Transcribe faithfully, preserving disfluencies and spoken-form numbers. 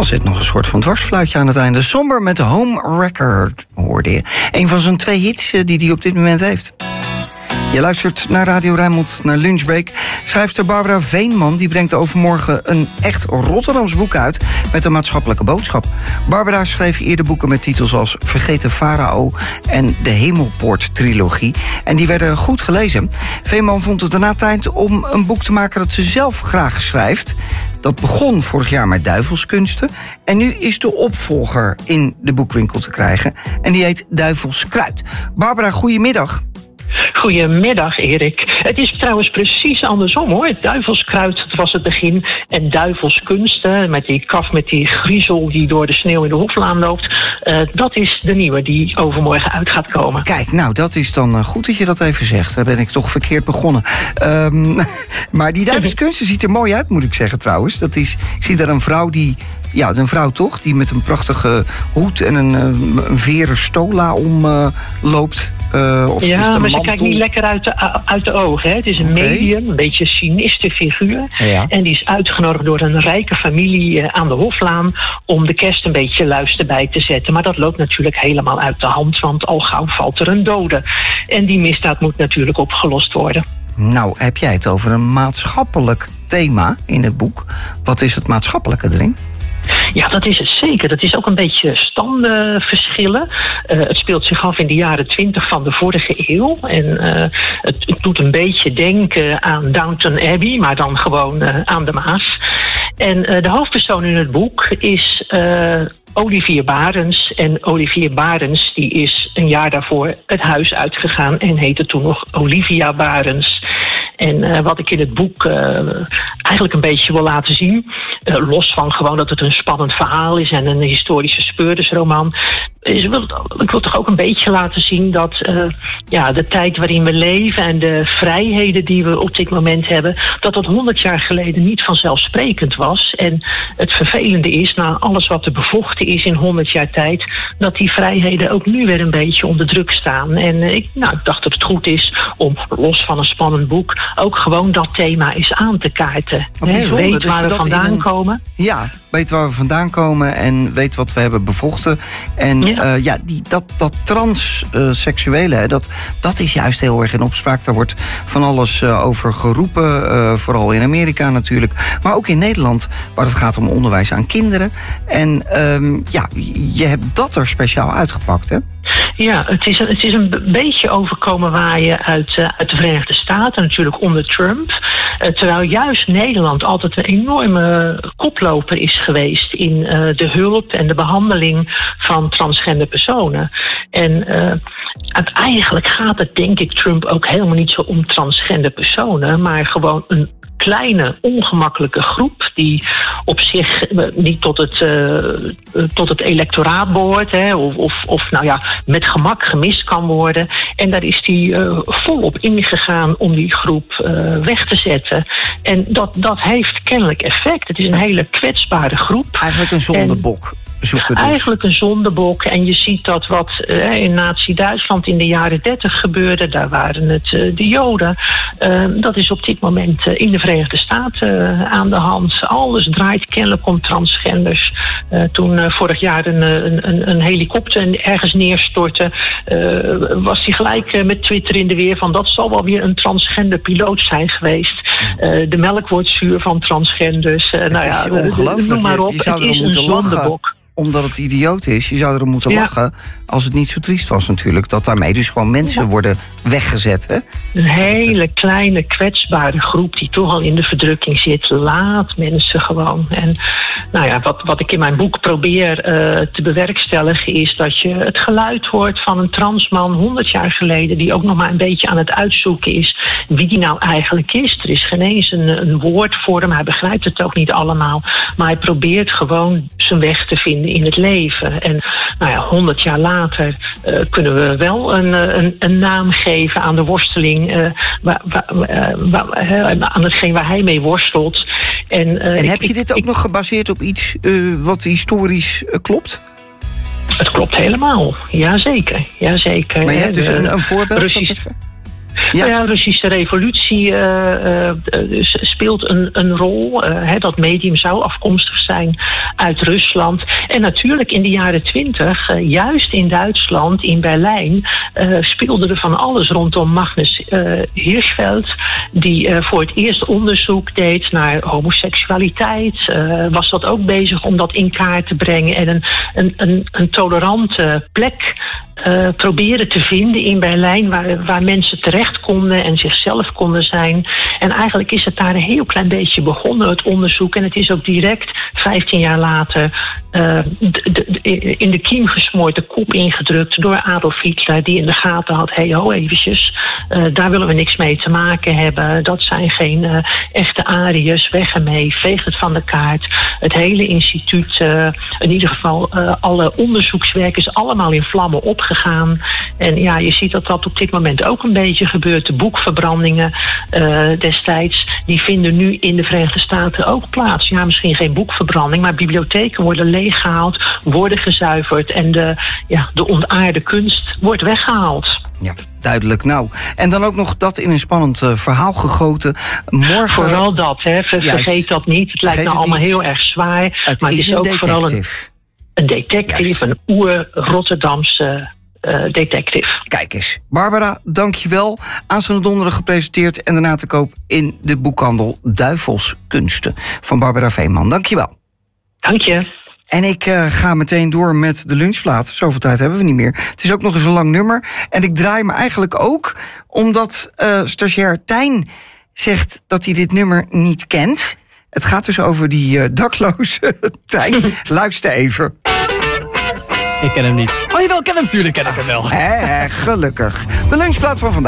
zit nog een soort van dwarsfluitje aan het einde. Somber met Home Record hoorde je. Een van zijn twee hits die hij op dit moment heeft. Je luistert naar Radio Rijnmond, naar Lunchbreak. Schrijfster Barbara Veenman die brengt overmorgen een echt Rotterdams boek uit met een maatschappelijke boodschap. Barbara schreef eerder boeken met titels als Vergeten Farao en de Hemelpoort-trilogie. En die werden goed gelezen. Veenman vond het daarna tijd om een boek te maken dat ze zelf graag schrijft. Dat begon vorig jaar met Duivelskunsten. En nu is de opvolger in de boekwinkel te krijgen. En die heet Duivelskruid. Barbara, goedemiddag. Goedemiddag, Erik. Het is trouwens precies andersom, hoor. Duivelskruid, dat was het begin. En Duivelskunsten, met die kaf met die griezel die door de sneeuw in de Hoflaan loopt. Uh, dat is de nieuwe die overmorgen uit gaat komen. Kijk, nou, dat is dan goed dat je dat even zegt. Daar ben ik toch verkeerd begonnen. Um, maar die Duivelskunsten ziet er mooi uit, moet ik zeggen, trouwens. Dat is, ik zie daar een vrouw die... Ja, het is een vrouw toch, die met een prachtige hoed en een, een veren stola om uh, loopt. Uh, of ja, het is de maar ze mantel. kijkt niet lekker uit de, uit de ogen. Hè. Het is een okay. medium, een beetje een sinistre figuur. Ja. En die is uitgenodigd door een rijke familie uh, aan de Hoflaan om de kerst een beetje luister bij te zetten. Maar dat loopt natuurlijk helemaal uit de hand, want al gauw valt er een dode. En die misdaad moet natuurlijk opgelost worden. Nou, heb jij het over een maatschappelijk thema in het boek. Wat is het maatschappelijke erin? Ja, dat is het zeker. Dat is ook een beetje standenverschillen. Uh, het speelt zich af in de jaren twintig van de vorige eeuw. En uh, het, het doet een beetje denken aan Downton Abbey, maar dan gewoon uh, aan de Maas. En uh, de hoofdpersoon in het boek is uh, Olivier Barens. En Olivier Barens die is een jaar daarvoor het huis uitgegaan en heette toen nog Olivia Barens. En uh, wat ik in het boek uh, eigenlijk een beetje wil laten zien, uh, los van gewoon dat het een spannend verhaal is en een historische speurdersroman, is, ik, wil, ik wil toch ook een beetje laten zien dat uh, ja, de tijd waarin we leven en de vrijheden die we op dit moment hebben, dat dat honderd jaar geleden niet vanzelfsprekend was. En het vervelende is, na alles wat er bevochten is in honderd jaar tijd, dat die vrijheden ook nu weer een beetje onder druk staan. En uh, ik, nou, ik dacht dat het goed is om, los van een spannend boek, ook gewoon dat thema is aan te kaarten. He, weet waar we vandaan een... komen. Ja, weet waar we vandaan komen en weet wat we hebben bevochten. En ja, uh, ja die, dat, dat transseksuele, uh, dat, dat is juist heel erg in opspraak. Daar wordt van alles uh, over geroepen, uh, vooral in Amerika natuurlijk. Maar ook in Nederland, waar het gaat om onderwijs aan kinderen. En um, ja, je hebt dat er speciaal uitgepakt, hè? Ja, het is, het is een beetje overkomen waaien uit, uh, uit de Verenigde Staten, natuurlijk onder Trump. Uh, terwijl juist Nederland altijd een enorme koploper is geweest in uh, de hulp en de behandeling van transgender personen. En uh, eigenlijk gaat het, denk ik, Trump ook helemaal niet zo om transgender personen, maar gewoon een kleine, ongemakkelijke groep die op zich niet tot het, uh, tot het electoraat behoort, hè, of, of, of nou ja, met gemak gemist kan worden. En daar is hij uh, volop ingegaan om die groep uh, weg te zetten. En dat, dat heeft kennelijk effect. Het is een hele kwetsbare groep. Eigenlijk een zondebok. Dus. Eigenlijk een zondebok. En je ziet dat wat uh, in Nazi-Duitsland in de jaren dertig gebeurde, daar waren het uh, de Joden. Uh, dat is op dit moment uh, in de Verenigde Staten uh, aan de hand. Alles draait kennelijk om transgenders. Uh, toen uh, vorig jaar een, een, een helikopter ergens neerstortte, uh, was hij gelijk uh, met Twitter in de weer van dat zal wel weer een transgender piloot zijn geweest. Uh, de melk wordt zuur van transgenders. Uh, het nou is ja, ongelooflijk. noem maar op. Je, je zou het is een zondebok. Omdat het idioot is. Je zou erom moeten ja. lachen als het niet zo triest was natuurlijk. Dat daarmee dus gewoon mensen ja. worden weggezet. Hè? Een hele kleine kwetsbare groep die toch al in de verdrukking zit. Laat mensen gewoon. En nou ja, wat, wat ik in mijn boek probeer uh, te bewerkstelligen is dat je het geluid hoort van een transman honderd jaar geleden die ook nog maar een beetje aan het uitzoeken is wie die nou eigenlijk is. Er is geen eens een, een woord voor hem. Hij begrijpt het ook niet allemaal. Maar hij probeert gewoon zijn weg te vinden in het leven. En nou ja, honderd jaar later uh, kunnen we wel een, een, een naam geven aan de worsteling, uh, waar, waar, uh, waar, uh, aan hetgeen waar hij mee worstelt. En, uh, en ik, heb je dit ook ik, nog gebaseerd op iets uh, wat historisch uh, klopt? Het klopt helemaal, jazeker. jazeker. Maar je hebt dus een, een voorbeeld? Russisch... Ja, ja, Russische revolutie uh, uh, speelt een, een rol. Uh, hè, dat medium zou afkomstig zijn uit Rusland. En natuurlijk in de jaren twintig, uh, juist in Duitsland, in Berlijn, uh, speelde er van alles rondom Magnus uh, Hirschfeld, die uh, voor het eerst onderzoek deed naar homoseksualiteit. Uh, was dat ook bezig om dat in kaart te brengen en een, een, een, een tolerante plek Uh, proberen te vinden in Berlijn waar, waar mensen terecht konden en zichzelf konden zijn. En eigenlijk is het daar een heel klein beetje begonnen, het onderzoek. En het is ook direct, vijftien jaar later, uh, de, de, in de kiem gesmoord, de kop ingedrukt door Adolf Hitler, die in de gaten had, hey ho eventjes, uh, daar willen we niks mee te maken hebben. Dat zijn geen uh, echte Ariërs, weg ermee, veeg het van de kaart. Het hele instituut, uh, in ieder geval uh, alle onderzoekswerk is allemaal in vlammen opgegaan. Gegaan. En ja, je ziet dat dat op dit moment ook een beetje gebeurt. De boekverbrandingen uh, destijds, die vinden nu in de Verenigde Staten ook plaats. Ja, misschien geen boekverbranding, maar bibliotheken worden leeggehaald, worden gezuiverd en de, ja, de ontaarde kunst wordt weggehaald. Ja, duidelijk. Nou, en dan ook nog dat in een spannend uh, verhaal gegoten. Morgen... Vooral dat, hè. Ver, vergeet dat niet. Het lijkt nou allemaal niet. Heel erg zwaar. Het maar is het is een ook detective. vooral een, een detective, Juist. een oer-Rotterdamse uh, detective. Kijk eens. Barbara, dank je wel. Aanstaande donderdag gepresenteerd en daarna te koop in de boekhandel Duivels Kunsten van Barbara Veeman. Dank je wel. Dank je. En ik uh, ga meteen door met de lunchplaat. Zoveel tijd hebben we niet meer. Het is ook nog eens een lang nummer. En ik draai me eigenlijk ook omdat uh, stagiair Tijn zegt dat hij dit nummer niet kent. Het gaat dus over die uh, dakloze Tijn. Luister even. Ik ken hem niet. Oh jawel, ken hem, natuurlijk ken ik hem wel. Hé, gelukkig. De lunchplaat van vandaag.